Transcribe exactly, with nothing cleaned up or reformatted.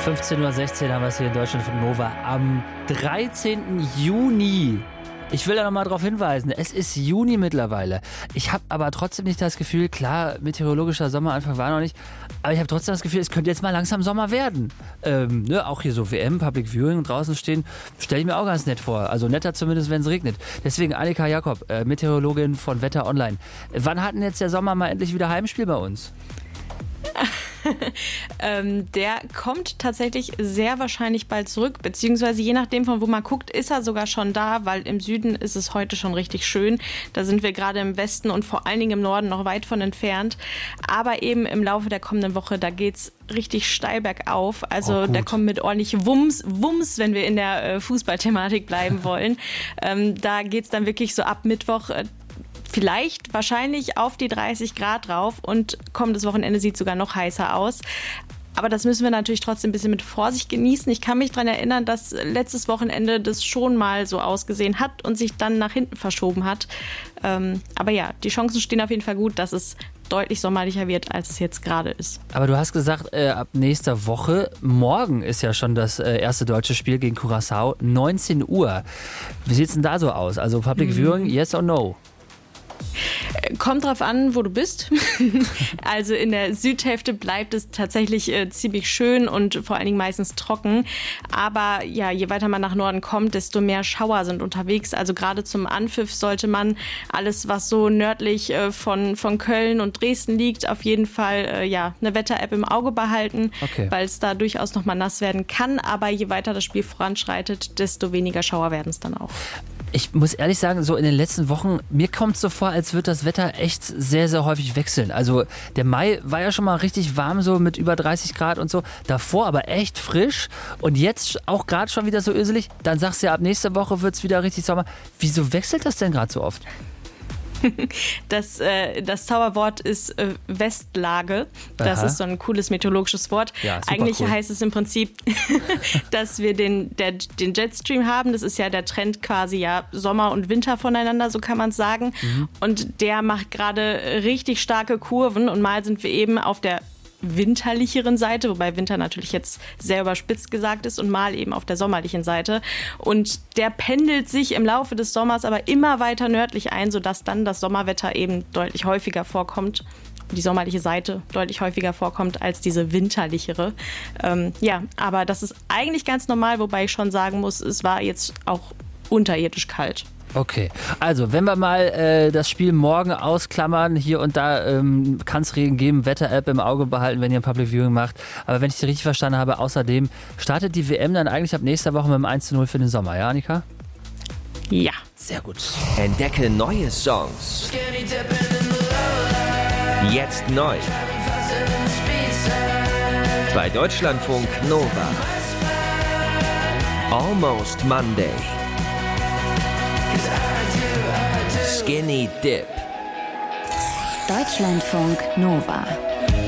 fünfzehn Uhr sechzehn haben wir es hier in Deutschland von Nova am dreizehnten Juni. Ich will da nochmal drauf hinweisen, es ist Juni mittlerweile. Ich habe aber trotzdem nicht das Gefühl, klar, meteorologischer Sommeranfang war noch nicht, aber ich habe trotzdem das Gefühl, es könnte jetzt mal langsam Sommer werden. Ähm, ne, auch hier so W M, Public Viewing und draußen stehen, stelle ich mir auch ganz nett vor. Also netter zumindest, wenn es regnet. Deswegen Annika Jakob, äh, Meteorologin von Wetter Online. Wann hat denn jetzt der Sommer mal endlich wieder Heimspiel bei uns? ähm, der kommt tatsächlich sehr wahrscheinlich bald zurück, beziehungsweise je nachdem, von wo man guckt, ist er sogar schon da, weil im Süden ist es heute schon richtig schön. Da sind wir gerade im Westen und vor allen Dingen im Norden noch weit von entfernt. Aber eben im Laufe der kommenden Woche, da geht's richtig steil bergauf. Also oh, der kommt mit ordentlich Wumms, Wumms, wenn wir in der äh, Fußballthematik bleiben wollen. ähm, da geht's dann wirklich so ab Mittwoch äh, vielleicht wahrscheinlich auf die dreißig Grad drauf und kommendes Wochenende sieht sogar noch heißer aus. Aber das müssen wir natürlich trotzdem ein bisschen mit Vorsicht genießen. Ich kann mich daran erinnern, dass letztes Wochenende das schon mal so ausgesehen hat und sich dann nach hinten verschoben hat. Ähm, aber ja, die Chancen stehen auf jeden Fall gut, dass es deutlich sommerlicher wird, als es jetzt gerade ist. Aber du hast gesagt, äh, ab nächster Woche, morgen ist ja schon das äh, erste deutsche Spiel gegen Curaçao, neunzehn Uhr. Wie sieht es denn da so aus? Also Public mhm. Viewing, yes or no? Kommt drauf an, wo du bist. Also in der Südhälfte bleibt es tatsächlich äh, ziemlich schön und vor allen Dingen meistens trocken. Aber ja, je weiter man nach Norden kommt, desto mehr Schauer sind unterwegs. Also gerade zum Anpfiff sollte man alles, was so nördlich äh, von, von Köln und Dresden liegt, auf jeden Fall äh, ja, eine Wetter-App im Auge behalten, okay, weil es da durchaus noch mal nass werden kann. Aber je weiter das Spiel voranschreitet, desto weniger Schauer werden es dann auch. Ich muss ehrlich sagen, so in den letzten Wochen, mir kommt es so vor, als würde das Wetter echt sehr, sehr häufig wechseln. Also der Mai war ja schon mal richtig warm, so mit über dreißig Grad und so. Davor aber echt frisch und jetzt auch gerade schon wieder so öselig. Dann sagst du ja, ab nächster Woche wird es wieder richtig Sommer. Wieso wechselt das denn gerade so oft? Das, äh, das Zauberwort ist äh, Westlage. Das Aha. ist so ein cooles meteorologisches Wort. Ja, Eigentlich cool. heißt es im Prinzip, dass wir den, der, den Jetstream haben. Das ist ja der Trend quasi ja Sommer und Winter voneinander, so kann man es sagen. Mhm. Und der macht gerade richtig starke Kurven und mal sind wir eben auf der winterlicheren Seite, wobei Winter natürlich jetzt sehr überspitzt gesagt ist und mal eben auf der sommerlichen Seite. Und der pendelt sich im Laufe des Sommers aber immer weiter nördlich ein, sodass dann das Sommerwetter eben deutlich häufiger vorkommt, die sommerliche Seite deutlich häufiger vorkommt als diese winterlichere. Ähm, ja, aber das ist eigentlich ganz normal, wobei ich schon sagen muss, es war jetzt auch unterirdisch kalt. Okay, also wenn wir mal äh, das Spiel morgen ausklammern, hier und da ähm, kann es Regen geben, Wetter-App im Auge behalten, wenn ihr ein Public Viewing macht. Aber wenn ich dich richtig verstanden habe, außerdem startet die W M dann eigentlich ab nächster Woche mit dem eins zu null für den Sommer, ja Annika? Ja. Sehr gut. Entdecke neue Songs. Jetzt neu. Bei Deutschlandfunk Nova. Almost Monday. Skinny Dip. Deutschlandfunk Nova.